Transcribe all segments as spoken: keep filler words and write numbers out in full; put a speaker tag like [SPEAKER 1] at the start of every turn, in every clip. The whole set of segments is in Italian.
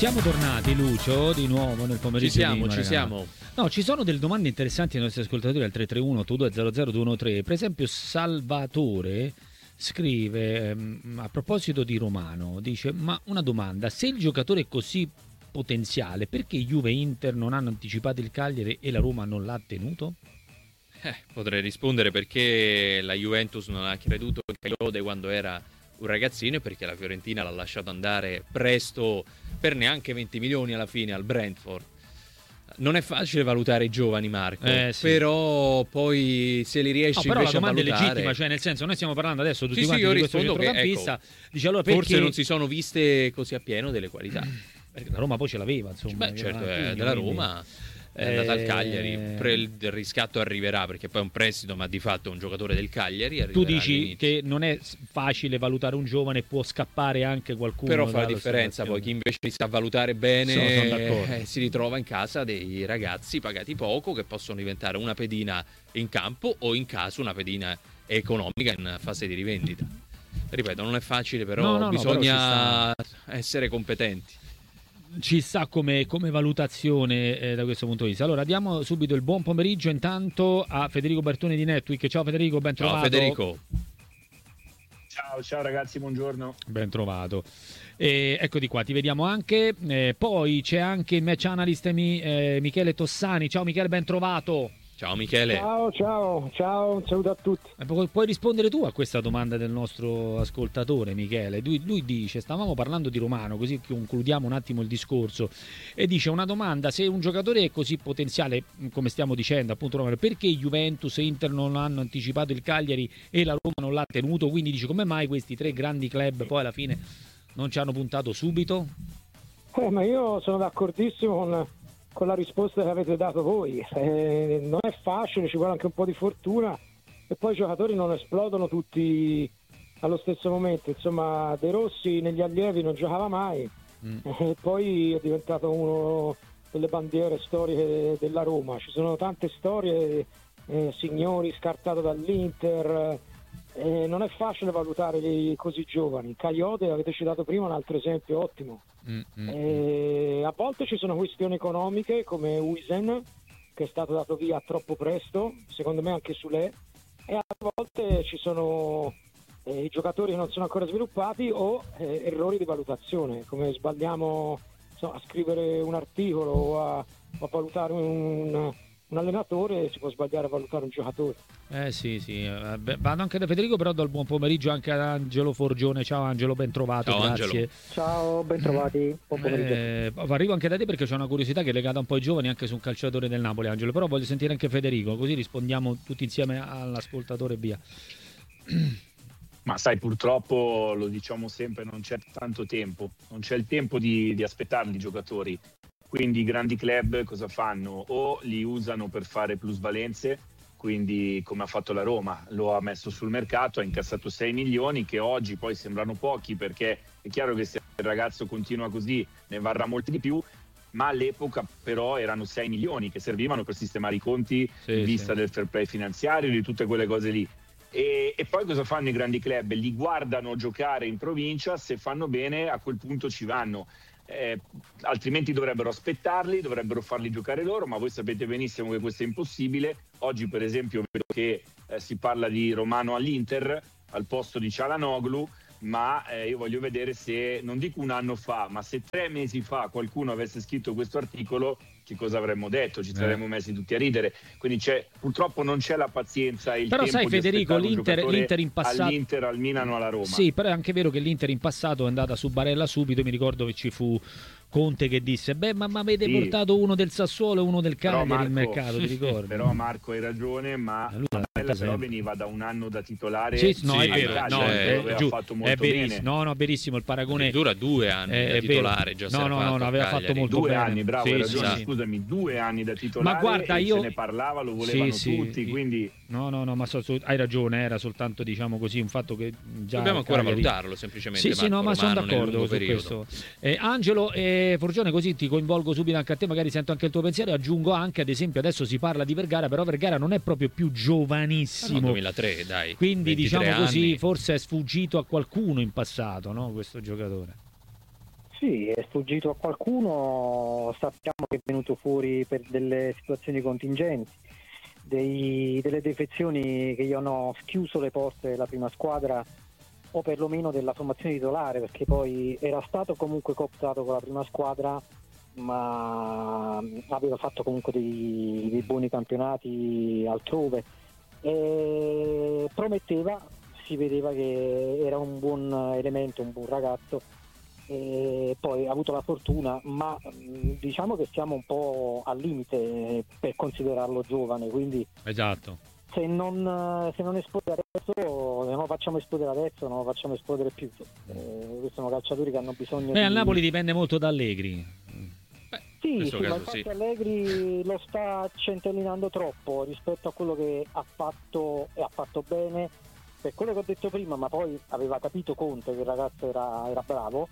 [SPEAKER 1] Siamo tornati, Lucio, di nuovo nel pomeriggio.
[SPEAKER 2] Ci siamo,
[SPEAKER 1] di
[SPEAKER 2] ci
[SPEAKER 1] Maragana.
[SPEAKER 2] siamo.
[SPEAKER 1] No, ci sono delle domande interessanti ai nostri ascoltatori al tre tre uno otto due zero zero due uno tre. Per esempio Salvatore scrive ehm, a proposito di Romano, dice: ma una domanda, se il giocatore è così potenziale, perché Juve e Inter non hanno anticipato il Cagliari e la Roma non l'ha tenuto?
[SPEAKER 2] Eh, potrei rispondere perché la Juventus non ha creduto in Cagliode quando era un ragazzino e perché la Fiorentina l'ha lasciato andare presto per neanche venti milioni alla fine al Brentford. Non è facile valutare i giovani, Marco,
[SPEAKER 1] eh, sì.
[SPEAKER 2] però poi se li riesci
[SPEAKER 1] no, però
[SPEAKER 2] invece
[SPEAKER 1] la domanda
[SPEAKER 2] a valutare...
[SPEAKER 1] è legittima, cioè nel senso noi stiamo parlando adesso tutti
[SPEAKER 2] sì,
[SPEAKER 1] quanti
[SPEAKER 2] sì, io
[SPEAKER 1] di questo
[SPEAKER 2] rispondo che,
[SPEAKER 1] centrocampista,
[SPEAKER 2] ecco,
[SPEAKER 1] dice allora perché...
[SPEAKER 2] forse non si sono viste così appieno delle qualità.
[SPEAKER 1] Perché la Roma poi ce l'aveva, insomma.
[SPEAKER 2] Beh, certo, è
[SPEAKER 1] quindi,
[SPEAKER 2] della
[SPEAKER 1] quindi...
[SPEAKER 2] Roma... è andata al Cagliari,
[SPEAKER 1] Eh,
[SPEAKER 2] il riscatto arriverà perché poi è un prestito, ma di fatto è un giocatore del Cagliari.
[SPEAKER 1] Tu dici
[SPEAKER 2] all'inizio.
[SPEAKER 1] che non è facile valutare un giovane, può scappare anche qualcuno.
[SPEAKER 2] Però fa la differenza poi chi invece sa valutare bene
[SPEAKER 1] sono, sono d'accordo.
[SPEAKER 2] Eh, si ritrova in casa dei ragazzi pagati poco che possono diventare una pedina in campo o in caso una pedina economica in fase di rivendita. Ripeto, non è facile, però
[SPEAKER 1] no, no,
[SPEAKER 2] bisogna
[SPEAKER 1] no, però
[SPEAKER 2] essere competenti.
[SPEAKER 1] Ci sta come, come valutazione eh, da questo punto di vista. Allora diamo subito il buon pomeriggio intanto a Federico Bertoni di Netweek. Ciao Federico, ben trovato.
[SPEAKER 2] Ciao Federico.
[SPEAKER 3] Ciao, ciao ragazzi, buongiorno.
[SPEAKER 1] Ben trovato. E eccoti qua, ti vediamo anche. Eh, poi c'è anche il match analyst mi, eh, Michele Tossani. Ciao Michele, ben trovato.
[SPEAKER 2] Ciao Michele.
[SPEAKER 4] Ciao, ciao, ciao, un saluto a tutti.
[SPEAKER 1] Eh, pu- puoi rispondere tu a questa domanda del nostro ascoltatore Michele. Lui, lui dice, stavamo parlando di Romano, così concludiamo un attimo il discorso, e dice una domanda: se un giocatore è così potenziale come stiamo dicendo appunto Romano, perché Juventus e Inter non hanno anticipato il Cagliari e la Roma non l'ha tenuto? Quindi dice, come mai questi tre grandi club poi alla fine non ci hanno puntato subito?
[SPEAKER 4] Eh, ma io sono d'accordissimo con... con la risposta che avete dato voi. Eh, non è facile, ci vuole anche un po' di fortuna e poi i giocatori non esplodono tutti allo stesso momento. Insomma, De Rossi negli allievi non giocava mai mm. e poi è diventato uno delle bandiere storiche della Roma. Ci sono tante storie, eh, Signori scartato dall'Inter, eh, non è facile valutare i così giovani. Cagliode, avete citato prima, un altro esempio ottimo. Mm, mm, e a volte ci sono questioni economiche come Huijsen, che è stato dato via troppo presto, secondo me anche Sule, e a volte ci sono eh, i giocatori che non sono ancora sviluppati o eh, errori di valutazione, come sbagliamo so, a scrivere un articolo o a, o a valutare un, un allenatore, si può sbagliare a valutare un giocatore.
[SPEAKER 1] Eh sì, sì, eh, beh, vado anche da Federico, però do il buon pomeriggio anche ad Angelo Forgione. Ciao Angelo, ben trovato,
[SPEAKER 2] ciao,
[SPEAKER 1] grazie.
[SPEAKER 2] Angelo.
[SPEAKER 4] Ciao, ben trovati, buon pomeriggio.
[SPEAKER 1] Eh, arrivo anche da te perché c'è una curiosità che è legata un po' ai giovani, anche su un calciatore del Napoli, Angelo, però voglio sentire anche Federico, così rispondiamo tutti insieme all'ascoltatore, via.
[SPEAKER 3] Ma sai, purtroppo lo diciamo sempre, non c'è tanto tempo, non c'è il tempo di, di aspettarli i giocatori. Quindi i grandi club cosa fanno? O li usano per fare plusvalenze, quindi come ha fatto la Roma, lo ha messo sul mercato, ha incassato sei milioni che oggi poi sembrano pochi, perché è chiaro che se il ragazzo continua così ne varrà molti di più, ma all'epoca però erano sei milioni che servivano per sistemare i conti
[SPEAKER 1] sì,
[SPEAKER 3] in vista
[SPEAKER 1] sì.
[SPEAKER 3] del fair play finanziario, di tutte quelle cose lì. E, e poi cosa fanno i grandi club? Li guardano giocare in provincia, se fanno bene a quel punto ci vanno. Eh, altrimenti dovrebbero aspettarli, dovrebbero farli giocare loro, ma voi sapete benissimo che questo è impossibile. Oggi per esempio vedo che eh, si parla di Romano all'Inter al posto di Çalhanoğlu, ma eh, io voglio vedere se, non dico un anno fa, ma se tre mesi fa qualcuno avesse scritto questo articolo, che cosa avremmo detto? Ci saremmo messi tutti a ridere. Quindi c'è, purtroppo non c'è la pazienza e il
[SPEAKER 1] però
[SPEAKER 3] tempo
[SPEAKER 1] sai
[SPEAKER 3] di
[SPEAKER 1] Federico,
[SPEAKER 3] aspettare un
[SPEAKER 1] l'Inter,
[SPEAKER 3] giocatore
[SPEAKER 1] l'Inter in passato
[SPEAKER 3] all'Inter, al Milano, alla Roma.
[SPEAKER 1] Sì, però è anche vero che l'Inter in passato è andata su Barella subito. Mi ricordo che ci fu Conte che disse: beh, ma mi avete sì. portato uno del Sassuolo e uno del Cagliari in mercato, ti ricordi?
[SPEAKER 3] Però Marco hai ragione, ma Barella però veniva da un anno da titolare.
[SPEAKER 1] Sì, no, è vero,
[SPEAKER 3] Italia,
[SPEAKER 1] no,
[SPEAKER 3] è,
[SPEAKER 1] aveva
[SPEAKER 3] giù,
[SPEAKER 1] fatto molto è bene. No, no, benissimo il paragone.
[SPEAKER 2] Dura due anni
[SPEAKER 1] è,
[SPEAKER 2] da titolare, già
[SPEAKER 1] no, no, no, no, aveva fatto molto
[SPEAKER 3] due
[SPEAKER 1] bene.
[SPEAKER 3] anni, bravo,
[SPEAKER 1] sì,
[SPEAKER 3] hai ragione,
[SPEAKER 1] sì,
[SPEAKER 3] scusami, due anni da titolare.
[SPEAKER 1] Ma guarda,
[SPEAKER 3] e
[SPEAKER 1] io
[SPEAKER 3] se ne parlava, lo volevano
[SPEAKER 1] sì,
[SPEAKER 3] tutti,
[SPEAKER 1] sì.
[SPEAKER 3] quindi
[SPEAKER 1] no, no, no, ma so, so, hai ragione, era soltanto diciamo così un fatto che già
[SPEAKER 2] dobbiamo ancora
[SPEAKER 1] Cagliari...
[SPEAKER 2] valutarlo semplicemente.
[SPEAKER 1] Sì,
[SPEAKER 2] Marco,
[SPEAKER 1] sì, no, ma sono d'accordo su
[SPEAKER 2] periodo.
[SPEAKER 1] questo. Eh, Angelo e Forgione, così ti coinvolgo subito anche a te, magari sento anche il tuo pensiero. Aggiungo anche, ad esempio, adesso si parla di Vergara, però Vergara non è proprio più giovanissimo.
[SPEAKER 2] No, duemilatré, dai.
[SPEAKER 1] Quindi diciamo
[SPEAKER 2] anni.
[SPEAKER 1] così, forse è sfuggito a qualcuno in passato, no, questo giocatore.
[SPEAKER 5] Sì, è sfuggito a qualcuno, sappiamo che è venuto fuori per delle situazioni contingenti, dei, delle defezioni che gli hanno schiuso le porte della prima squadra o perlomeno della formazione titolare, perché poi era stato comunque cooptato con la prima squadra, ma aveva fatto comunque dei, dei buoni campionati altrove e prometteva, si vedeva che era un buon elemento, un buon ragazzo. E poi ha avuto la fortuna, ma diciamo che siamo un po' al limite per considerarlo giovane, quindi
[SPEAKER 1] esatto.
[SPEAKER 5] se non, se non esplode adesso, se non lo facciamo esplodere adesso, non lo facciamo esplodere più. Eh, questi sono calciatori che hanno bisogno.
[SPEAKER 1] Beh,
[SPEAKER 5] di...
[SPEAKER 1] al Napoli dipende molto da Allegri.
[SPEAKER 2] Beh,
[SPEAKER 5] Sì, sì, ma
[SPEAKER 2] caso,
[SPEAKER 5] infatti
[SPEAKER 2] sì.
[SPEAKER 5] Allegri lo sta centellinando troppo rispetto a quello che ha fatto e ha fatto bene, per quello che ho detto prima, ma poi aveva capito Conte che il ragazzo era, era bravo,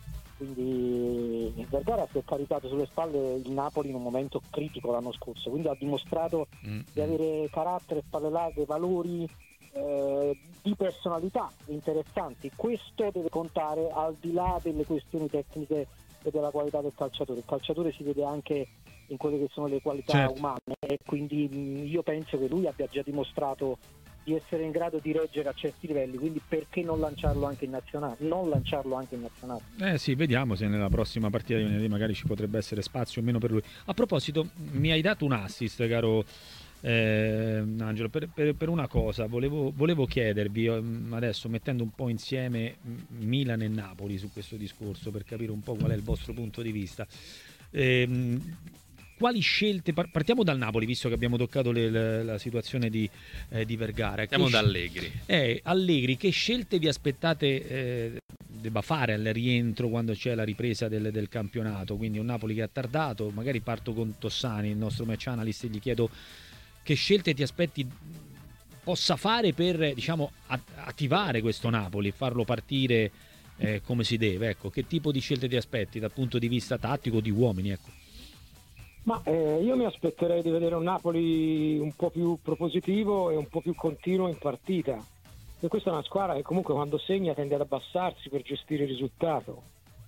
[SPEAKER 5] quindi Vergara si è caricato sulle spalle il Napoli in un momento critico l'anno scorso, quindi ha dimostrato
[SPEAKER 1] Mm.
[SPEAKER 5] di avere carattere, spalle larghe, valori eh, di personalità interessanti. Questo deve contare al di là delle questioni tecniche e della qualità del calciatore. Il calciatore si vede anche in quelle che sono le qualità
[SPEAKER 1] Certo.
[SPEAKER 5] umane e quindi mh, io penso che lui abbia già dimostrato di essere in grado di reggere a certi livelli, quindi perché non lanciarlo anche in nazionale? Non lanciarlo anche in nazionale.
[SPEAKER 1] Eh sì, vediamo se nella prossima partita di venerdì magari ci potrebbe essere spazio o meno per lui. A proposito, mi hai dato un assist, caro eh, Angelo, per, per- per una cosa, volevo, volevo chiedervi, eh, adesso mettendo un po' insieme mm, Milan e Napoli su questo discorso, per capire un po' qual è il vostro punto di vista. Ehm, quali scelte, par- partiamo dal Napoli, visto che abbiamo toccato le- la, la situazione di, eh, di Vergara.
[SPEAKER 2] Siamo
[SPEAKER 1] Che
[SPEAKER 2] da
[SPEAKER 1] sc-
[SPEAKER 2] Allegri.
[SPEAKER 1] eh, Allegri, che scelte vi aspettate eh, debba fare al rientro quando c'è la ripresa del, del campionato? Quindi un Napoli che ha tardato, magari parto con Tossani, il nostro match analyst, e gli chiedo che scelte ti aspetti possa fare per, diciamo, at- attivare questo Napoli, farlo partire eh, come si deve. Ecco, che tipo di scelte ti aspetti dal punto di vista tattico, di uomini? Ecco.
[SPEAKER 4] Ma eh, io mi aspetterei di vedere un Napoli un po' più propositivo e un po' più continuo in partita. E questa è una squadra che comunque quando segna tende ad abbassarsi per gestire il risultato.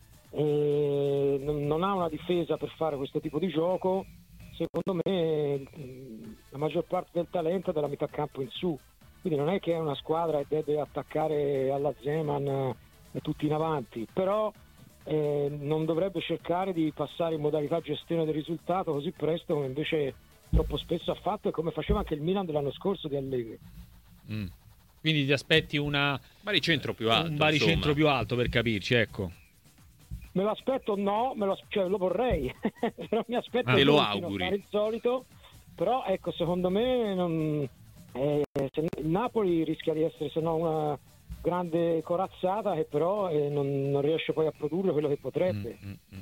[SPEAKER 4] E non, non ha una difesa per fare questo tipo di gioco. Secondo me mh, la maggior parte del talento è dalla metà campo in su. Quindi non è che è una squadra che deve attaccare alla Zeman eh, e tutti in avanti, però Eh, non dovrebbe cercare di passare in modalità gestione del risultato così presto come invece troppo spesso ha fatto e come faceva anche il Milan dell'anno scorso di Allegri.
[SPEAKER 1] Mm. Quindi ti aspetti una,
[SPEAKER 2] Baricentro più alto.
[SPEAKER 1] un baricentro
[SPEAKER 2] insomma.
[SPEAKER 1] più alto, per capirci, ecco.
[SPEAKER 4] Me lo aspetto? No, me lo, cioè, lo vorrei, però mi aspetto
[SPEAKER 1] Ah,
[SPEAKER 4] che
[SPEAKER 2] te lo
[SPEAKER 4] continuino a
[SPEAKER 2] auguri.
[SPEAKER 4] fare il solito, però ecco, secondo me non, eh, se il Napoli rischia di essere se no una grande corazzata che però eh, non, non riesce poi a produrre quello che potrebbe.
[SPEAKER 1] Mm, mm, mm.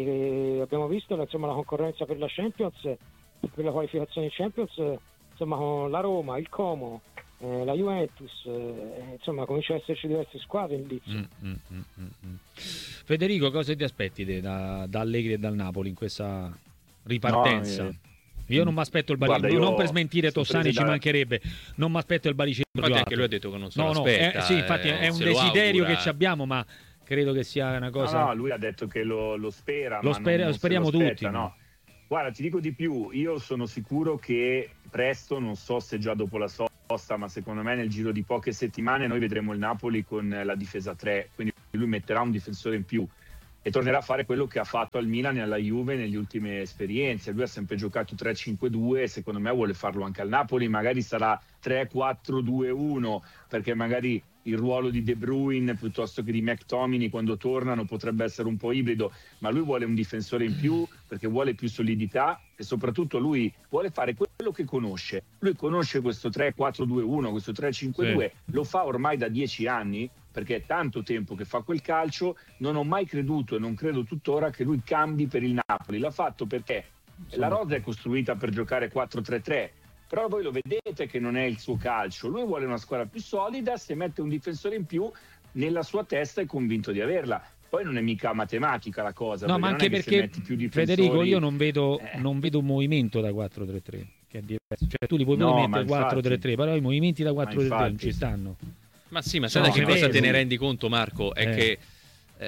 [SPEAKER 4] E abbiamo visto insomma la concorrenza per la Champions, per la qualificazione in Champions, insomma con la Roma, il Como, eh, la Juventus, eh, insomma comincia ad esserci diverse squadre in lizzo.
[SPEAKER 1] Mm, mm, mm, mm, mm. Federico, cosa ti aspetti te da, da Allegri e dal Napoli in questa ripartenza?
[SPEAKER 3] No, eh,
[SPEAKER 1] Io non mi aspetto il baricentro,
[SPEAKER 3] guarda,
[SPEAKER 1] non
[SPEAKER 3] io
[SPEAKER 1] per smentire
[SPEAKER 3] sono
[SPEAKER 1] Tossani,
[SPEAKER 3] preso
[SPEAKER 1] ci
[SPEAKER 3] da-
[SPEAKER 1] mancherebbe, non mi aspetto il baricentro più
[SPEAKER 2] Infatti
[SPEAKER 1] alto.
[SPEAKER 2] anche lui ha detto che non se lo
[SPEAKER 1] No, no,
[SPEAKER 2] aspetta.
[SPEAKER 1] eh, sì, infatti
[SPEAKER 2] eh,
[SPEAKER 1] è un
[SPEAKER 2] se lo
[SPEAKER 1] desiderio
[SPEAKER 2] augura.
[SPEAKER 1] che ci abbiamo, ma credo che sia una
[SPEAKER 3] No,
[SPEAKER 1] cosa...
[SPEAKER 3] no, lui ha detto che lo, lo spera,
[SPEAKER 1] Lo
[SPEAKER 3] ma
[SPEAKER 1] spera-
[SPEAKER 3] non, non
[SPEAKER 1] lo speriamo
[SPEAKER 3] se lo aspetta,
[SPEAKER 1] tutti,
[SPEAKER 3] no.
[SPEAKER 1] no?
[SPEAKER 3] Guarda, ti dico di più, io sono sicuro che presto, non so se già dopo la sosta, ma secondo me nel giro di poche settimane noi vedremo il Napoli con la difesa tre, quindi lui metterà un difensore in più e tornerà a fare quello che ha fatto al Milan e alla Juve negli ultime esperienze. Lui ha sempre giocato tre cinque due e secondo me vuole farlo anche al Napoli, magari sarà tre quattro due uno, perché magari il ruolo di De Bruyne piuttosto che di McTominay quando tornano potrebbe essere un po' ibrido, ma lui vuole un difensore in più perché vuole più solidità e soprattutto lui vuole fare quello che conosce. Lui conosce questo tre quattro due uno, questo tre cinque due,
[SPEAKER 1] Sì.
[SPEAKER 3] lo fa ormai da dieci anni perché è tanto tempo che fa quel calcio. Non ho mai creduto e non credo tuttora che lui cambi per il Napoli. L'ha fatto perché la rosa è costruita per giocare quattro tre tre, però voi lo vedete che non è il suo calcio. Lui vuole una squadra più solida, se mette un difensore in più nella sua testa è convinto di averla. Poi non è mica matematica la cosa,
[SPEAKER 1] No,
[SPEAKER 3] perché
[SPEAKER 1] ma
[SPEAKER 3] non
[SPEAKER 1] anche
[SPEAKER 3] è che se
[SPEAKER 1] perché,
[SPEAKER 3] metti più difensori...
[SPEAKER 1] Federico, io non vedo,
[SPEAKER 3] Eh.
[SPEAKER 1] non vedo un movimento da quattro tre tre, che è diverso. Cioè, tu li puoi
[SPEAKER 3] No,
[SPEAKER 1] pure
[SPEAKER 3] ma
[SPEAKER 1] mettere
[SPEAKER 3] infatti-
[SPEAKER 1] quattro tre tre, però i movimenti da quattro tre tre non
[SPEAKER 3] infatti.
[SPEAKER 1] ci stanno.
[SPEAKER 2] Ma sì, ma
[SPEAKER 1] No,
[SPEAKER 2] sai da che
[SPEAKER 1] che
[SPEAKER 2] cosa
[SPEAKER 1] vero.
[SPEAKER 2] te ne rendi conto, Marco? È
[SPEAKER 1] Eh.
[SPEAKER 2] che eh,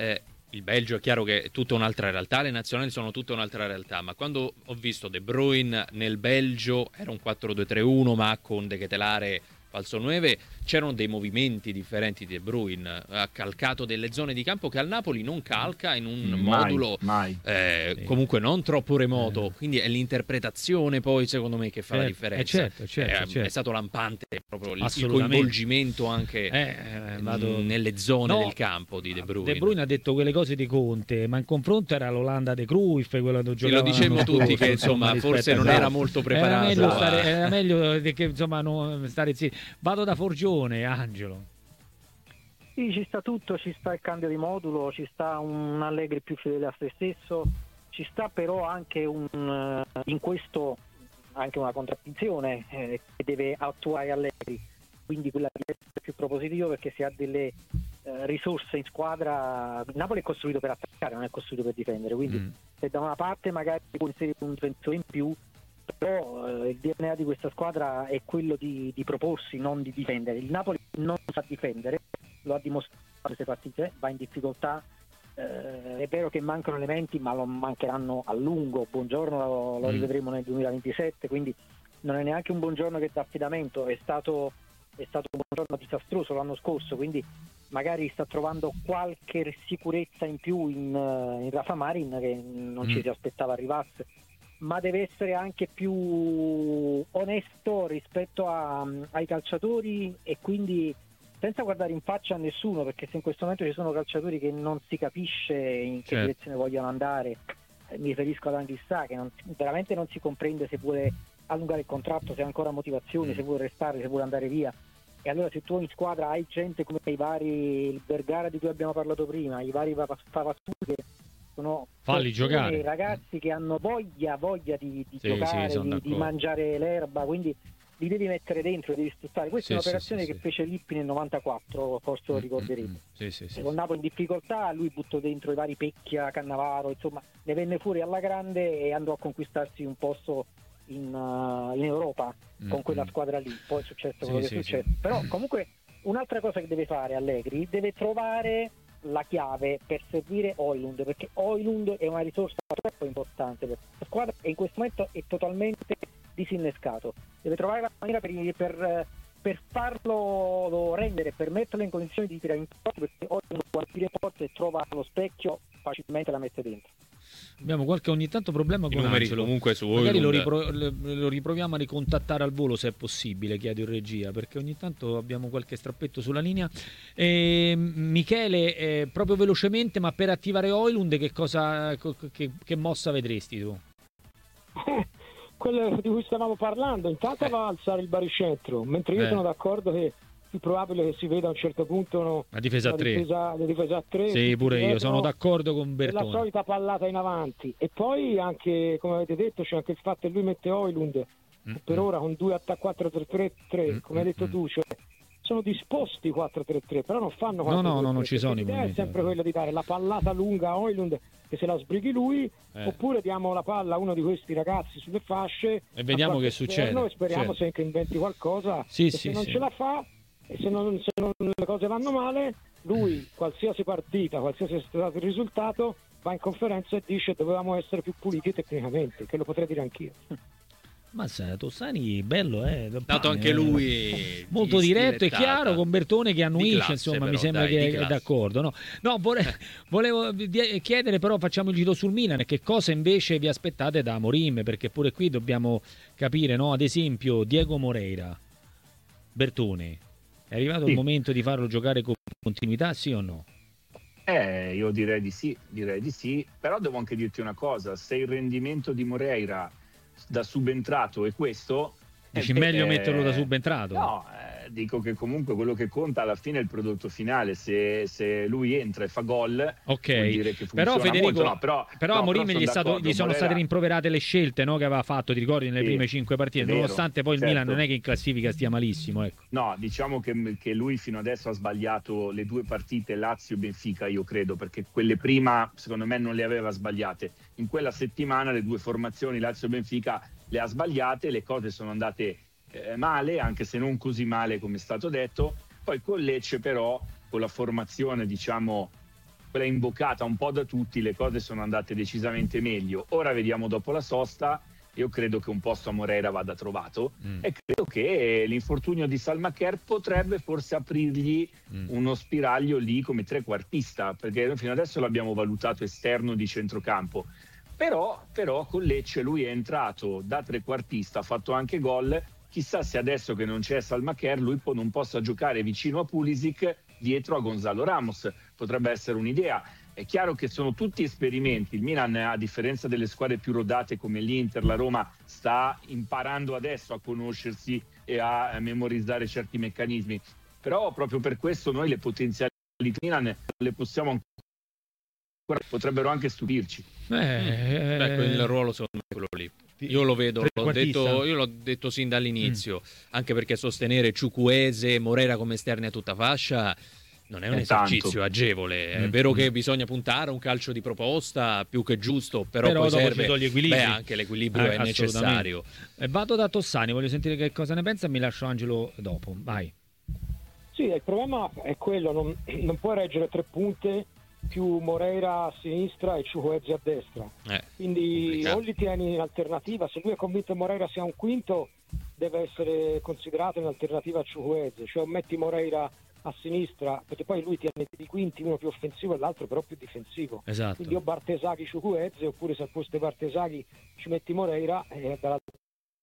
[SPEAKER 2] il Belgio è chiaro che è tutta un'altra realtà, le nazionali sono tutta un'altra realtà, ma quando ho visto De Bruyne nel Belgio era un quattro due tre uno ma con De Ketelare falso nove, c'erano dei movimenti differenti di De Bruyne, ha calcato delle zone di campo che al Napoli non calca in un
[SPEAKER 3] mai,
[SPEAKER 2] modulo
[SPEAKER 3] mai.
[SPEAKER 2] Eh,
[SPEAKER 1] Sì.
[SPEAKER 2] comunque non troppo remoto,
[SPEAKER 1] Eh.
[SPEAKER 2] quindi è l'interpretazione poi secondo me che fa la
[SPEAKER 1] Certo,
[SPEAKER 2] differenza.
[SPEAKER 1] eh, certo, certo,
[SPEAKER 2] è,
[SPEAKER 1] certo.
[SPEAKER 2] è stato lampante proprio il- il
[SPEAKER 1] Assolutamente.
[SPEAKER 2] coinvolgimento anche
[SPEAKER 1] Eh, eh, vado-
[SPEAKER 2] mh, nelle zone
[SPEAKER 1] No,
[SPEAKER 2] del campo di De Bruyne.
[SPEAKER 1] De Bruyne ha detto quelle cose di Conte, ma in confronto era l'Olanda de Cruyff, quello che
[SPEAKER 2] Sì,
[SPEAKER 1] giocava
[SPEAKER 2] lo dicemmo
[SPEAKER 1] l'anno
[SPEAKER 2] tutti
[SPEAKER 1] scorso,
[SPEAKER 2] che insomma
[SPEAKER 1] rispetto
[SPEAKER 2] forse
[SPEAKER 1] a-
[SPEAKER 2] non era molto preparato.
[SPEAKER 1] Era meglio,
[SPEAKER 2] a-
[SPEAKER 1] stare, era meglio di che insomma non stare zitti. Vado da Forgione, Angelo.
[SPEAKER 5] Sì, ci sta tutto, ci sta il cambio di modulo, ci sta un Allegri più fedele a se stesso, ci sta però anche un, eh, in questo anche una contraddizione eh, che deve attuare Allegri, quindi quella di essere più propositivo perché si ha delle eh, risorse in squadra. Il Napoli è costruito per attaccare, non è costruito per difendere, quindi
[SPEAKER 1] Mm.
[SPEAKER 5] se da una parte magari può inserire un difensore in più, però eh, il D N A di questa squadra è quello di, di proporsi, non di difendere. Il Napoli non sa difendere, lo ha dimostrato in queste partite, va in difficoltà, eh, è vero che mancano elementi ma lo mancheranno a lungo. Buongiorno lo, lo
[SPEAKER 1] Mm.
[SPEAKER 5] rivedremo nel duemilaventisette, quindi non è neanche un Buongiorno che dà affidamento, è stato, è stato un Buongiorno disastroso l'anno scorso, quindi magari sta trovando qualche sicurezza in più in, eh, in Rafa Marin che non
[SPEAKER 1] Mm.
[SPEAKER 5] ci si aspettava arrivasse, ma deve essere anche più onesto rispetto a- ai calciatori e quindi senza guardare in faccia a nessuno, perché se in questo momento ci sono calciatori che non si capisce in che
[SPEAKER 1] Certo.
[SPEAKER 5] direzione vogliono andare, eh, mi riferisco ad Anghissà che non, veramente non si comprende se vuole allungare il contratto, se ha ancora motivazioni,
[SPEAKER 1] Mm.
[SPEAKER 5] se vuole restare, se vuole andare via. E allora se tu in squadra hai gente come i vari il Bergara di cui abbiamo parlato prima, i vari Favazzu che sono
[SPEAKER 1] Falli
[SPEAKER 5] persone,
[SPEAKER 1] giocare.
[SPEAKER 5] ragazzi che hanno voglia, voglia di, di
[SPEAKER 1] Sì,
[SPEAKER 5] giocare,
[SPEAKER 1] sì, sono
[SPEAKER 5] di, di
[SPEAKER 1] d'accordo.
[SPEAKER 5] mangiare l'erba, quindi li devi mettere dentro, li devi sfruttare. Questa
[SPEAKER 1] Sì,
[SPEAKER 5] è
[SPEAKER 1] sì,
[SPEAKER 5] un'operazione
[SPEAKER 1] sì,
[SPEAKER 5] che
[SPEAKER 1] sì.
[SPEAKER 5] fece Lippi nel novantaquattro, forse lo
[SPEAKER 1] Mm,
[SPEAKER 5] ricorderete.
[SPEAKER 1] mm, mm. Sì, sì, sì,
[SPEAKER 5] E con
[SPEAKER 1] sì.
[SPEAKER 5] Napoli in difficoltà lui buttò dentro i vari Pecchia, Cannavaro, insomma ne venne fuori alla grande e andò a conquistarsi un posto in, uh, in Europa con
[SPEAKER 1] Mm,
[SPEAKER 5] quella
[SPEAKER 1] mm.
[SPEAKER 5] squadra lì. Poi è successo
[SPEAKER 1] Sì,
[SPEAKER 5] quello che
[SPEAKER 1] sì,
[SPEAKER 5] è successo,
[SPEAKER 1] sì.
[SPEAKER 5] però comunque un'altra cosa che deve fare Allegri, deve trovare la chiave per servire Højlund, perché Højlund è una risorsa troppo importante per la squadra e in questo momento è totalmente disinnescato. Deve trovare la maniera per, per, per farlo rendere, per metterlo in condizioni di tirare in porta, perché Højlund quando tira in porta e trova lo specchio facilmente la mette dentro.
[SPEAKER 1] Abbiamo qualche ogni tanto problema
[SPEAKER 2] I
[SPEAKER 1] con
[SPEAKER 2] numeri
[SPEAKER 1] Angelo.
[SPEAKER 2] comunque su
[SPEAKER 1] Magari lo,
[SPEAKER 2] Højlund.
[SPEAKER 1] ripro- lo riproviamo a ricontattare al volo se è possibile, chiedo in regia, perché ogni tanto abbiamo qualche strappetto sulla linea. E, Michele, eh, proprio velocemente, ma per attivare Højlund che cosa co- che, che mossa vedresti tu?
[SPEAKER 4] Quello di cui stavamo parlando, intanto
[SPEAKER 1] Eh.
[SPEAKER 4] va a alzare il baricentro, mentre io
[SPEAKER 1] Eh.
[SPEAKER 4] sono d'accordo che è più probabile che si veda a un certo punto no,
[SPEAKER 1] La difesa a
[SPEAKER 4] una
[SPEAKER 1] tre.
[SPEAKER 4] difesa, una difesa a tre.
[SPEAKER 1] Sì, pure io
[SPEAKER 4] dietro,
[SPEAKER 1] sono d'accordo con
[SPEAKER 4] e la
[SPEAKER 1] Bertone.
[SPEAKER 4] solita pallata in avanti. E poi anche, come avete detto, c'è anche il fatto che lui mette Højlund
[SPEAKER 1] Mm,
[SPEAKER 4] per
[SPEAKER 1] mm.
[SPEAKER 4] ora con due attacchi quattro tre tre tre,
[SPEAKER 1] Mm,
[SPEAKER 4] come hai detto
[SPEAKER 1] mm,
[SPEAKER 4] tu, cioè sono disposti quattro tre tre, però non fanno quattro tre tre.
[SPEAKER 1] No, no, no, non ci sono i
[SPEAKER 4] L'idea è
[SPEAKER 1] movimenti.
[SPEAKER 4] sempre quella di dare la pallata lunga a Højlund che se la sbrighi lui,
[SPEAKER 1] Eh.
[SPEAKER 4] oppure diamo la palla a uno di questi ragazzi sulle fasce
[SPEAKER 1] E vediamo
[SPEAKER 4] a qualche
[SPEAKER 1] che succede.
[SPEAKER 4] esterno, e speriamo
[SPEAKER 1] Certo.
[SPEAKER 4] se che inventi qualcosa.
[SPEAKER 1] Sì,
[SPEAKER 4] e
[SPEAKER 1] sì,
[SPEAKER 4] se non
[SPEAKER 1] sì.
[SPEAKER 4] ce la fa e se non, se non le cose vanno male, lui qualsiasi partita, qualsiasi sia stato il risultato, va in conferenza e dice dovevamo essere più puliti tecnicamente, che lo potrei dire anch'io.
[SPEAKER 1] Ma sai, Tossani bello, eh.
[SPEAKER 2] Dato anche
[SPEAKER 1] Eh,
[SPEAKER 2] lui
[SPEAKER 1] molto
[SPEAKER 2] di
[SPEAKER 1] diretto e
[SPEAKER 2] stilettata.
[SPEAKER 1] chiaro, con Bertone che annuisce,
[SPEAKER 2] classe,
[SPEAKER 1] insomma,
[SPEAKER 2] però,
[SPEAKER 1] mi sembra
[SPEAKER 2] dai,
[SPEAKER 1] che
[SPEAKER 2] di
[SPEAKER 1] è
[SPEAKER 2] classe.
[SPEAKER 1] d'accordo. No, no vole- volevo di- chiedere però, facciamo il giro sul Milan, che cosa invece vi aspettate da Amorim, perché pure qui dobbiamo capire, no? Ad esempio, Diego Moreira, Bertone, è arrivato
[SPEAKER 3] Sì.
[SPEAKER 1] il momento di farlo giocare con continuità, sì o no?
[SPEAKER 3] Eh, io direi di sì, direi di sì, però devo anche dirti una cosa, se il rendimento di Moreira da subentrato è questo...
[SPEAKER 1] Dici
[SPEAKER 3] eh,
[SPEAKER 1] meglio
[SPEAKER 3] eh,
[SPEAKER 1] metterlo da subentrato?
[SPEAKER 3] No, eh, dico che comunque quello che conta alla fine è il prodotto finale, se, se lui entra e fa gol,
[SPEAKER 1] Ok,
[SPEAKER 3] vuol dire che funziona
[SPEAKER 1] però Federico,
[SPEAKER 3] molto. No, però,
[SPEAKER 1] però
[SPEAKER 3] no,
[SPEAKER 1] a Mourinho
[SPEAKER 3] però
[SPEAKER 1] gli, è
[SPEAKER 3] sono
[SPEAKER 1] stato-
[SPEAKER 3] d'accordo,
[SPEAKER 1] gli sono
[SPEAKER 3] Moreira-
[SPEAKER 1] state rimproverate le scelte, no, che aveva fatto, ti ricordi, nelle
[SPEAKER 3] Sì,
[SPEAKER 1] prime cinque partite,
[SPEAKER 3] è vero,
[SPEAKER 1] nonostante poi il
[SPEAKER 3] certo.
[SPEAKER 1] Milan non è che in classifica stia malissimo, ecco.
[SPEAKER 3] No, diciamo che, che lui fino adesso ha sbagliato le due partite Lazio-Benfica, io credo, perché quelle prima secondo me non le aveva sbagliate. In quella settimana le due formazioni Lazio-Benfica le ha sbagliate, le cose sono andate eh, male, anche se non così male come è stato detto. Poi con Lecce però, con la formazione diciamo quella invocata un po' da tutti, le cose sono andate decisamente meglio. Ora vediamo dopo la sosta. Io credo che un posto a Moreira vada trovato mm. e credo che l'infortunio di Salmaker potrebbe forse aprirgli mm. uno spiraglio lì come trequartista, perché fino adesso l'abbiamo valutato esterno di centrocampo. Però, però con Lecce lui è entrato da trequartista, ha fatto anche gol. Chissà se adesso che non c'è Salmaker lui po- non possa giocare vicino a Pulisic dietro a Gonzalo Ramos. Potrebbe essere un'idea. È chiaro che sono tutti esperimenti. Il Milan, a differenza delle squadre più rodate come l'Inter, la Roma, sta imparando adesso a conoscersi e a memorizzare certi meccanismi. Però proprio per questo noi le potenzialità di Milan le possiamo ancora, potrebbero anche stupirci.
[SPEAKER 2] Eh, ecco, il ruolo secondo me è quello lì. Io lo vedo, l'ho detto, io l'ho detto sin dall'inizio, mm. anche perché sostenere Ciucueze, Moreira come esterni a tutta fascia non è un è esercizio tanto. agevole. È mm. vero che bisogna puntare a un calcio di proposta più che giusto, però, però poi serve beh, anche l'equilibrio eh, è necessario.
[SPEAKER 1] E vado da Tossani, voglio sentire che cosa ne pensa e mi lascio Angelo dopo. Vai.
[SPEAKER 4] Sì, il problema è quello, non, non puoi reggere tre punte più Moreira a sinistra e Ciucueze a destra. Eh, Quindi complicato. O li tieni in alternativa, se lui è convinto che Moreira sia un quinto, deve essere considerato in alternativa a Ciucueze, cioè metti Moreira a sinistra, perché poi lui tiene di quinti, uno più offensivo e l'altro però più difensivo.
[SPEAKER 1] Esatto.
[SPEAKER 4] Quindi o Bartesaghi Ciucueze, oppure se al posto di Bartesaghi ci metti Moreira e dall'altra.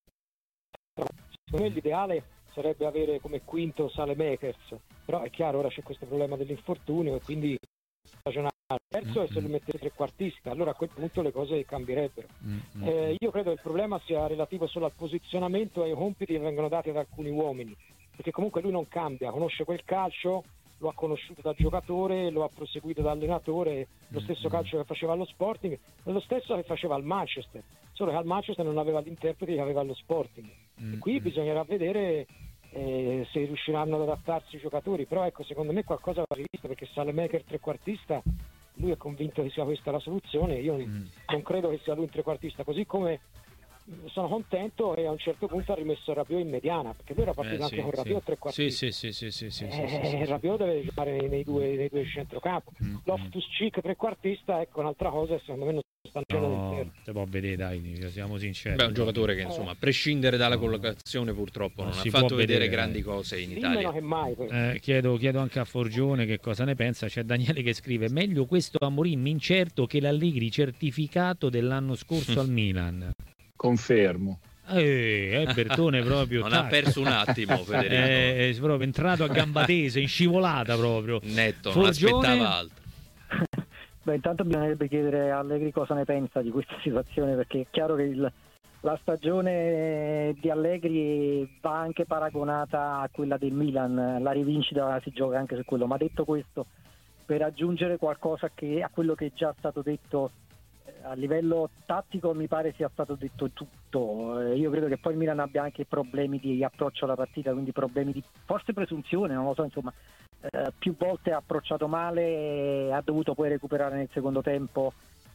[SPEAKER 4] Secondo me l'ideale sarebbe avere come quinto Saelemaekers, però è chiaro, ora c'è questo problema dell'infortunio e quindi ragionare. Terzo è se lui mette trequartista, allora a quel punto le cose cambierebbero. Mm-hmm. Eh, io credo che il problema sia relativo solo al posizionamento e ai compiti che vengono dati ad alcuni uomini, perché comunque lui non cambia, conosce quel calcio, lo ha conosciuto da giocatore, lo ha proseguito da allenatore, lo stesso calcio che faceva allo Sporting è lo stesso che faceva al Manchester, solo che al Manchester non aveva l'interprete che aveva allo Sporting. Mm-hmm. E qui bisognerà vedere eh, se riusciranno ad adattarsi i giocatori, però ecco, secondo me qualcosa va rivisto, perché Saelemaekers trequartista, lui è convinto che sia questa la soluzione, io mm. non credo che sia lui un trequartista, così come sono contento e a un certo punto ha rimesso Rabiot in mediana, perché lui era partito eh, anche sì, con Rabiot sì. trequartista.
[SPEAKER 1] Sì, sì, sì, sì, sì,
[SPEAKER 4] eh,
[SPEAKER 1] sì, sì, sì.
[SPEAKER 4] Rabiot deve giocare nei, nei due, nei due centrocampo. Mm. Loftus-Cheek trequartista, ecco un'altra cosa, secondo me non sta
[SPEAKER 1] no, si può vedere, dai, siamo sinceri.
[SPEAKER 2] Beh, è un giocatore che insomma, a prescindere dalla collocazione purtroppo non, non ha fatto vedere, vedere grandi cose in Italia.
[SPEAKER 4] Che mai,
[SPEAKER 1] eh, chiedo, chiedo anche a Forgione che cosa ne pensa. C'è Daniele che scrive: meglio questo Amorim incerto che l'Allegri certificato dell'anno scorso al Milan.
[SPEAKER 3] Confermo.
[SPEAKER 1] Eh, eh, Bertone proprio
[SPEAKER 2] non tac. ha perso un attimo Federico.
[SPEAKER 1] È, è proprio entrato a gamba tesa, in scivolata proprio
[SPEAKER 2] netto,
[SPEAKER 1] Forgione...
[SPEAKER 2] non aspettava altro.
[SPEAKER 5] Beh, intanto bisognerebbe chiedere a Allegri cosa ne pensa di questa situazione, perché è chiaro che il, la stagione di Allegri va anche paragonata a quella del Milan, la rivincita si gioca anche su quello, ma detto questo, per aggiungere qualcosa che, a quello che è già stato detto a livello tattico, mi pare sia stato detto tutto. Io credo che poi il Milan abbia anche problemi di approccio alla partita, quindi problemi di forse presunzione, non lo so, insomma, eh, più volte ha approcciato male, ha dovuto poi recuperare nel secondo tempo,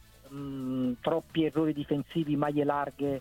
[SPEAKER 5] mh, troppi errori difensivi, maglie larghe,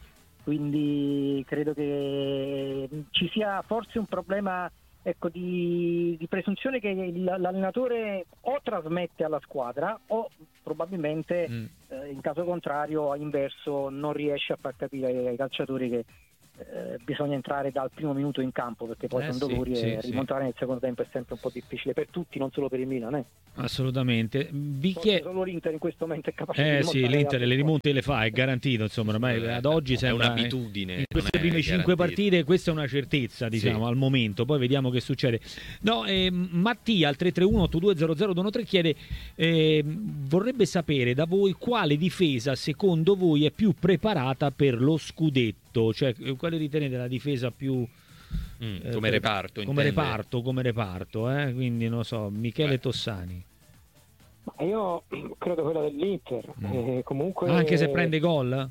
[SPEAKER 5] quindi credo che ci sia forse un problema, ecco, di, di presunzione che il, l'allenatore o trasmette alla squadra o probabilmente mm. eh, in caso contrario, inverso, non riesce a far capire ai, ai calciatori che eh, bisogna entrare dal primo minuto in campo, perché poi
[SPEAKER 1] eh,
[SPEAKER 5] sono
[SPEAKER 1] sì,
[SPEAKER 5] dolori
[SPEAKER 1] sì,
[SPEAKER 5] e rimontare sì. nel secondo tempo è sempre un po' difficile per tutti, non solo per il Milan. Eh.
[SPEAKER 1] Assolutamente. Vi chie...
[SPEAKER 5] Solo l'Inter in questo momento è capace
[SPEAKER 1] eh,
[SPEAKER 5] di
[SPEAKER 1] sì, l'Inter le rimonte le fa, è garantito, insomma, ormai ad oggi sembra
[SPEAKER 2] è un'abitudine.
[SPEAKER 1] In queste prime cinque partite questa è una certezza, diciamo, sì. al momento, poi vediamo che succede. No, eh, Mattia al tre tre uno otto due zero zero due uno tre chiede eh, vorrebbe sapere da voi quale difesa secondo voi è più preparata per lo scudetto, cioè quale ritenete la difesa più
[SPEAKER 2] Mm, come, eh, per, reparto,
[SPEAKER 1] come reparto come reparto eh? Quindi non so, Michele Beh. Tossani.
[SPEAKER 4] Ma io credo quella dell'Inter, mm. eh, comunque
[SPEAKER 1] anche se prende gol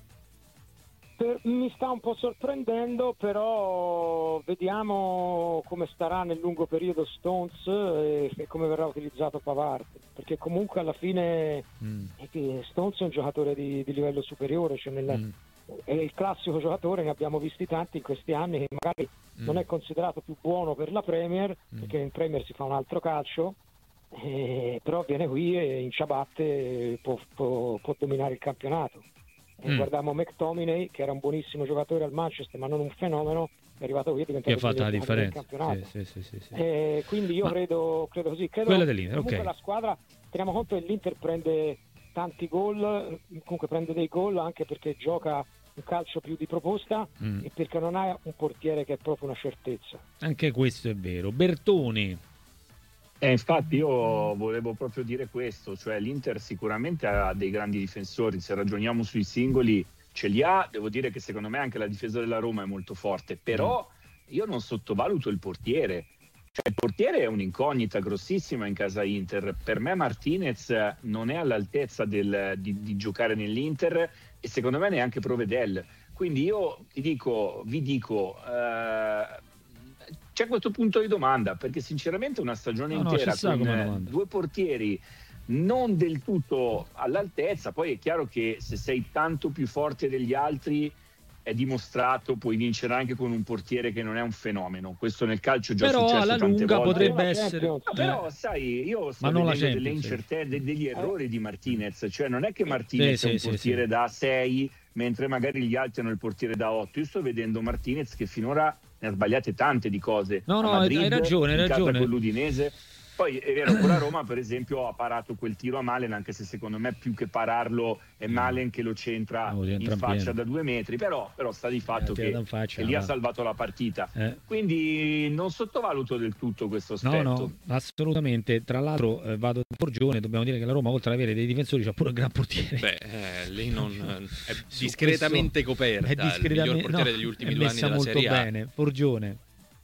[SPEAKER 4] per, mi sta un po' sorprendendo, però vediamo come starà nel lungo periodo Stones e, e come verrà utilizzato Pavard, perché comunque alla fine mm. Stones è un giocatore di, di livello superiore, cioè nel, mm. è il classico giocatore, ne abbiamo visti tanti in questi anni, che magari mm. non è considerato più buono per la Premier, mm. perché in Premier si fa un altro calcio, eh, però viene qui e in ciabatte può, può, può dominare il campionato. Mm. Guardiamo McTominay, che era un buonissimo giocatore al Manchester ma non un fenomeno, è arrivato qui e è diventato
[SPEAKER 1] che ha fatto la differenza
[SPEAKER 4] del campionato.
[SPEAKER 1] sì, sì, sì, sì.
[SPEAKER 4] Eh, quindi io
[SPEAKER 1] ma...
[SPEAKER 4] credo, credo così credo
[SPEAKER 1] quella dell'Inter,
[SPEAKER 4] comunque
[SPEAKER 1] ok.
[SPEAKER 4] La squadra, teniamo conto che l'Inter prende tanti gol, comunque prende dei gol anche perché gioca un calcio più di proposta mm. e perché non ha un portiere che è proprio una certezza.
[SPEAKER 1] Anche questo è vero. Bertoni.
[SPEAKER 3] Eh, infatti io volevo proprio dire questo, cioè l'Inter sicuramente ha dei grandi difensori, se ragioniamo sui singoli ce li ha, devo dire che secondo me anche la difesa della Roma è molto forte, però io non sottovaluto il portiere, cioè il portiere è un'incognita grossissima in casa Inter, per me Martinez non è all'altezza del, di, di giocare nell'Inter e secondo me neanche Provedel, quindi io ti dico, vi dico... Eh, c'è questo punto di domanda perché sinceramente una stagione
[SPEAKER 1] no,
[SPEAKER 3] intera
[SPEAKER 1] no,
[SPEAKER 3] con due portieri non del tutto all'altezza, poi è chiaro che se sei tanto più forte degli altri è dimostrato, puoi vincere anche con un portiere che non è un fenomeno, questo nel calcio è già
[SPEAKER 1] però
[SPEAKER 3] successo
[SPEAKER 1] alla
[SPEAKER 3] tante
[SPEAKER 1] lunga
[SPEAKER 3] volte.
[SPEAKER 1] potrebbe essere
[SPEAKER 3] no, però sai io sto vedendo delle incertezze, degli errori di Martinez, cioè non è che Martinez sì, è un sì, portiere sì, da sei mentre magari gli altri hanno il portiere da otto, io sto vedendo Martinez che finora ne ha sbagliate tante di cose.
[SPEAKER 1] No, no,
[SPEAKER 3] Madrid,
[SPEAKER 1] hai ragione, hai ragione.
[SPEAKER 3] Con l'Udinese. Poi è vero, con la Roma per esempio ha parato quel tiro a Malen, anche se secondo me più che pararlo è Malen che lo centra no, in faccia pieno. Da due metri, però, però sta di fatto eh, che, faccia, che lì va. Ha salvato la partita. Eh. Quindi non sottovaluto del tutto questo aspetto.
[SPEAKER 1] No, no, assolutamente. Tra l'altro eh, vado a Forgione, dobbiamo dire che la Roma oltre ad avere dei difensori c'ha pure un gran portiere.
[SPEAKER 2] Beh, eh, lì non è discretamente coperta, è discretamente, il miglior portiere
[SPEAKER 1] no,
[SPEAKER 2] degli ultimi due anni della
[SPEAKER 1] molto
[SPEAKER 2] Serie A.
[SPEAKER 1] Bene. Forgione.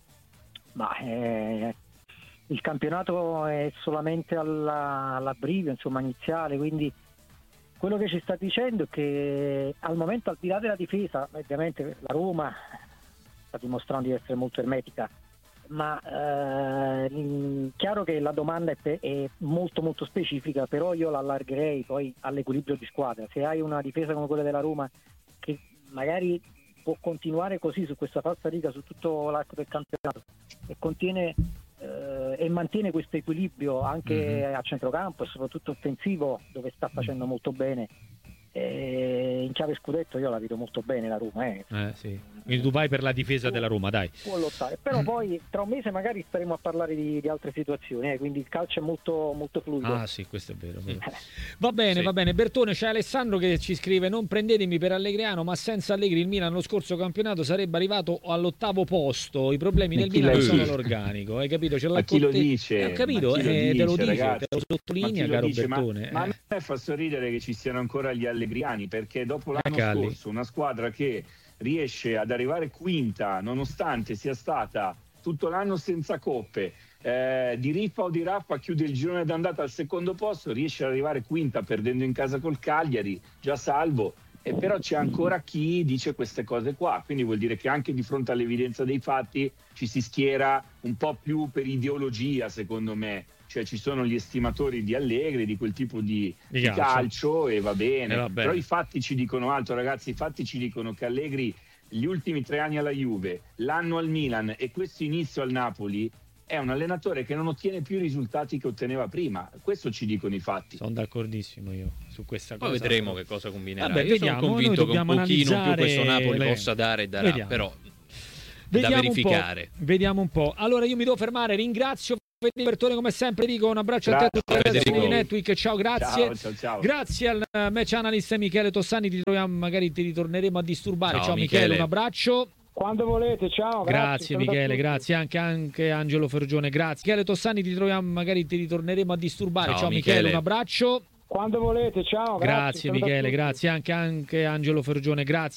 [SPEAKER 5] Ma eh... il campionato è solamente alla, all'abbrivio, insomma, iniziale, quindi quello che ci sta dicendo è che al momento, al di là della difesa, ovviamente la Roma sta dimostrando di essere molto ermetica, ma eh, chiaro che la domanda è, è molto molto specifica, però io la allargherei poi all'equilibrio di squadra. Se hai una difesa come quella della Roma che magari può continuare così su questa falsa riga su tutto l'arco del campionato e contiene Uh, e mantiene questo equilibrio anche mm-hmm. a centrocampo e soprattutto offensivo, dove sta facendo molto bene, e in chiave scudetto io la vedo molto bene la Roma eh.
[SPEAKER 1] Eh, sì. Quindi tu vai per la difesa può, della Roma, dai,
[SPEAKER 5] può lottare, però poi tra un mese magari staremo a parlare di, di altre situazioni, eh. Quindi il calcio è molto, molto fluido.
[SPEAKER 1] Ah sì, questo è vero, vero. Va bene, sì. Va bene. Bertone, c'è Alessandro che ci scrive: non prendetemi per Allegriano, ma senza Allegri il Milan lo scorso campionato sarebbe arrivato all'ottavo posto. I problemi del Milan sono l'organico, hai capito? Ce
[SPEAKER 3] ma chi lo dice?
[SPEAKER 1] Eh, ho capito,
[SPEAKER 3] eh,
[SPEAKER 1] te
[SPEAKER 3] dice,
[SPEAKER 1] lo dice,
[SPEAKER 3] ragazzi,
[SPEAKER 1] te lo sottolinea, caro
[SPEAKER 3] dice?
[SPEAKER 1] Bertone.
[SPEAKER 3] Ma,
[SPEAKER 1] eh.
[SPEAKER 3] ma a me fa sorridere che ci siano ancora gli allegriani, perché dopo l'anno
[SPEAKER 1] Calli.
[SPEAKER 3] scorso una squadra che riesce ad arrivare quinta nonostante sia stata tutto l'anno senza coppe, eh, di rippa o di rappa chiude il girone d'andata al secondo posto, riesce ad arrivare quinta perdendo in casa col Cagliari, già salvo, e però c'è ancora chi dice queste cose qua, quindi vuol dire che anche di fronte all'evidenza dei fatti ci si schiera un po' più per ideologia, secondo me. Cioè ci sono gli estimatori di Allegri, di quel tipo di, di calcio. calcio e va bene.
[SPEAKER 1] Eh, va bene,
[SPEAKER 3] però i fatti ci dicono altro, ragazzi, i fatti ci dicono che Allegri gli ultimi tre anni alla Juve, l'anno al Milan e questo inizio al Napoli è un allenatore che non ottiene più i risultati che otteneva prima, questo ci dicono i fatti.
[SPEAKER 1] Sono d'accordissimo io su questa cosa.
[SPEAKER 2] Poi vedremo che cosa combinerà.
[SPEAKER 1] Vabbè,
[SPEAKER 2] io
[SPEAKER 1] vediamo,
[SPEAKER 2] sono convinto che un pochino più questo Napoli
[SPEAKER 1] le...
[SPEAKER 2] possa dare e darà,
[SPEAKER 1] vediamo.
[SPEAKER 2] però
[SPEAKER 1] vediamo
[SPEAKER 2] da verificare.
[SPEAKER 1] Un vediamo un po'. Allora io mi devo fermare, ringrazio Bertone come sempre, dico un abbraccio
[SPEAKER 3] grazie,
[SPEAKER 1] a te, a tutti i ragazzi di
[SPEAKER 2] Federico.
[SPEAKER 1] Netweek, ciao, grazie.
[SPEAKER 3] Ciao, ciao, ciao.
[SPEAKER 1] Grazie al uh, match analyst Michele Tossani, ti troviamo, magari ti ritorneremo a disturbare. Ciao,
[SPEAKER 2] ciao
[SPEAKER 1] Michele.
[SPEAKER 2] Michele,
[SPEAKER 1] un abbraccio.
[SPEAKER 4] Quando volete, ciao.
[SPEAKER 1] Grazie,
[SPEAKER 4] grazie
[SPEAKER 1] Michele, grazie anche, anche Angelo Fergione, grazie. Michele Tossani, ti troviamo, magari ti ritorneremo a disturbare. Ciao, ciao Michele. Michele, un abbraccio.
[SPEAKER 4] Quando volete, ciao.
[SPEAKER 1] Grazie, grazie Michele, grazie anche, anche Angelo Fergione, grazie.